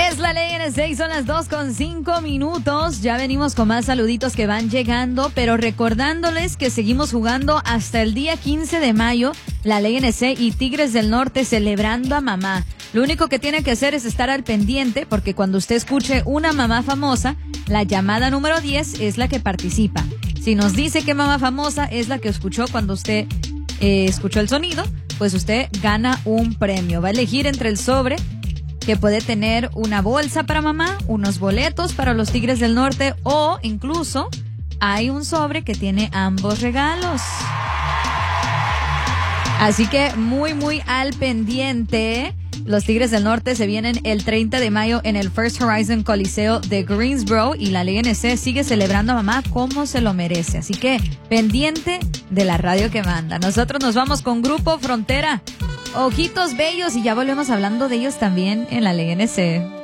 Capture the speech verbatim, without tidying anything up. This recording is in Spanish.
Es la ley N S A, son las dos con cinco minutos. Ya venimos con más saluditos que van llegando, pero recordándoles que seguimos jugando hasta el día quince de mayo, la ley N S A y Tigres del Norte celebrando a mamá. Lo único que tiene que hacer es estar al pendiente, porque cuando usted escuche una mamá famosa, la llamada número diez es la que participa. Si nos dice que mamá famosa es la que escuchó cuando usted eh, escuchó el sonido, pues usted gana un premio. Va a elegir entre el sobre, que puede tener una bolsa para mamá, unos boletos para los Tigres del Norte, o incluso hay un sobre que tiene ambos regalos. Así que muy, muy al pendiente. Los Tigres del Norte se vienen el treinta de mayo en el First Horizon Coliseo de Greensboro y la ley N S A sigue celebrando a mamá como se lo merece. Así que pendiente de la radio que manda. Nosotros nos vamos con Grupo Frontera, Ojitos Bellos, y ya volvemos hablando de ellos también en la ley N S A.